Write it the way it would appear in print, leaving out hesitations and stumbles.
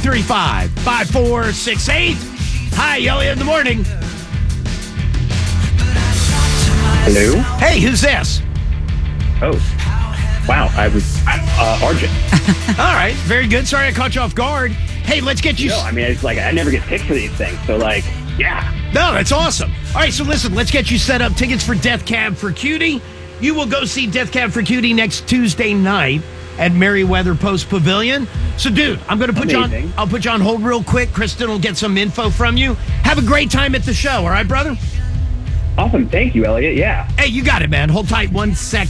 235-5468. Hi, Elliot in the morning. Hello? Hey, who's this? Oh, wow. I'm Arjun. All right, very good. Sorry I caught you off guard. Hey, let's get you... No, I mean, it's like I never get picked for these things. So, like, yeah. No, that's awesome. All right, so listen, let's get you set up. Tickets for Death Cab for Cutie. You will go see Death Cab for Cutie next Tuesday night at Merriweather Post Pavilion. So, dude, I'm going to put Amazing. you on. I'll put you on hold real quick. Kristen will get some info from you. Have a great time at the show. All right, brother? Awesome. Thank you, Elliot. Yeah. Hey, you got it, man. Hold tight 1 second.